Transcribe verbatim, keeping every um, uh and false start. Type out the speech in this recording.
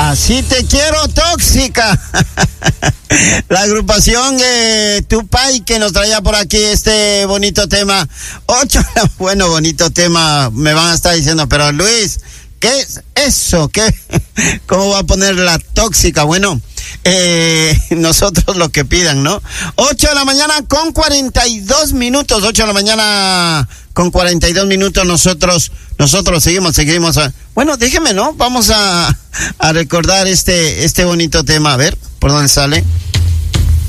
Así te quiero, tóxica. La agrupación eh, Tupac que nos traía por aquí este bonito tema. Ocho, bueno, bonito tema, me van a estar diciendo, pero Luis, ¿qué es eso? ¿Qué? ¿Cómo va a poner la tóxica? Bueno, eh, nosotros lo que pidan, ¿no? Ocho de la mañana con cuarenta y dos minutos, ocho de la mañana con cuarenta y dos minutos, nosotros, nosotros seguimos, seguimos. A, bueno, déjeme, ¿no? Vamos a, a recordar este, este bonito tema, a ver, ¿por dónde sale?